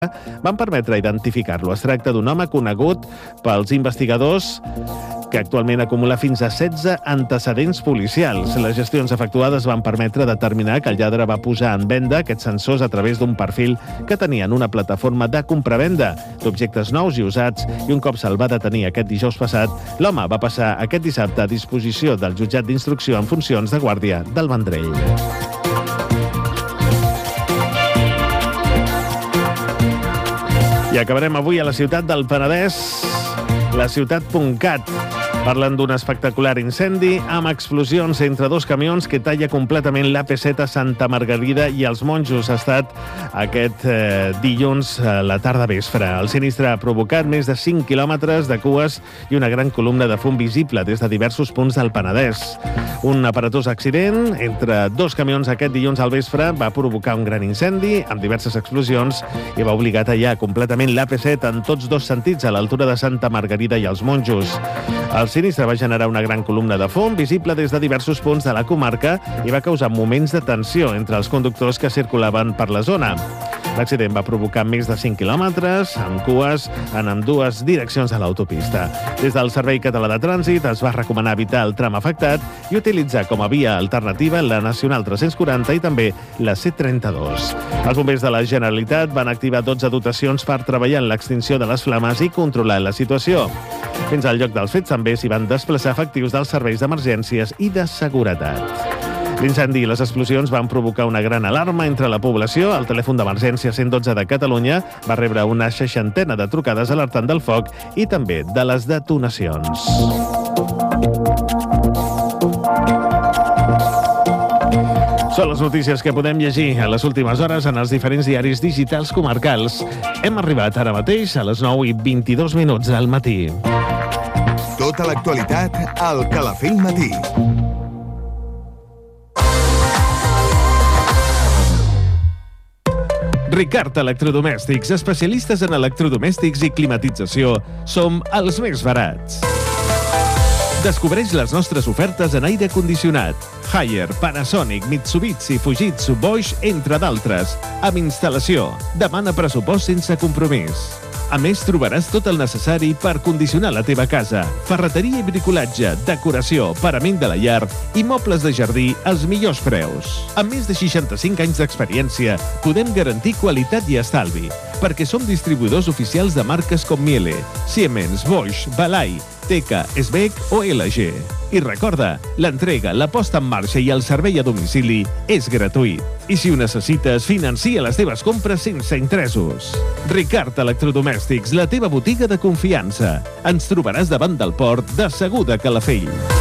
van permetre identificar-lo. Es tracta d'un home conegut pels investigadors que actualment acumula fins a 16 antecedents policials. Les gestions efectuades van permetre determinar que el lladre va posar en venda aquests sensors a través d'un perfil que tenien una plataforma de compravenda d'objectes nous i usats, i un cop se'l va detenir aquest dijous passat, l'home va passar aquest dissabte a disposició del jutjat d'instrucció en funcions de guàrdia del Vendrell. I acabarem avui a la ciutat del Penedès, la ciutat.cat, parlant d'un espectacular incendi amb explosions entre dos camions que talla completament l'AP7 a Santa Margarida i els Monjos. Ha estat aquest dilluns a la tarda vespre. El sinistre ha provocat més de 5 quilòmetres de cues i una gran columna de fum visible des de diversos punts del Penedès. Un aparatós accident entre dos camions aquest dilluns al vespre va provocar un gran incendi amb diverses explosions i va obligar a tallar completament l'AP7 en tots dos sentits a l'altura de Santa Margarida i els Monjos. El sinistre va generar una gran columna de fum visible des de diversos punts de la comarca i va causar moments de tensió entre els conductors que circulaven per la zona. L'accident va provocar més de 5 quilòmetres, amb cues en ambdues direccions de l'autopista. Des del Servei Català de Trànsit es va recomanar evitar el tram afectat i utilitzar com a via alternativa la Nacional 340 i també la C32. Els bombers de la Generalitat van activar 12 dotacions per treballar en l'extinció de les flames i controlar la situació. Fins al lloc dels fets també s'hi van desplaçar efectius dels serveis d'emergències i de seguretat. L'incendi i les explosions van provocar una gran alarma entre la població. El telèfon d'emergència 112 de Catalunya va rebre una 60ena de trucades alertant del foc i també de les detonacions. Són les notícies que podem llegir a les últimes hores en els diferents diaris digitals comarcals. Hem arribat ara mateix a les 9:22 del matí. Tota l'actualitat al Calafell Matí. Ricard Electrodomèstics, especialistes en electrodomèstics i climatització. Som els més barats. Descobreix les nostres ofertes en aire condicionat. Haier, Panasonic, Mitsubishi, Fujitsu, Bosch, entre d'altres. Amb instal·lació. Demana pressupost sense compromís. A més, trobaràs tot el necessari per condicionar la teva casa. Ferreteria i bricolatge, decoració, parament de la llar i mobles de jardí als millors preus. Amb més de 65 anys d'experiència, podem garantir qualitat i estalvi, perquè som distribuïdors oficials de marques com Miele, Siemens, Bosch, Balay, Teka, Sbec o LG. I recorda, l'entrega, la posta en marxa i el servei a domicili és gratuït. I si ho necessites, financia les teves compres sense interessos. Ricard Electrodomèstics, la teva botiga de confiança. Ens trobaràs davant del port de Segur de Calafell.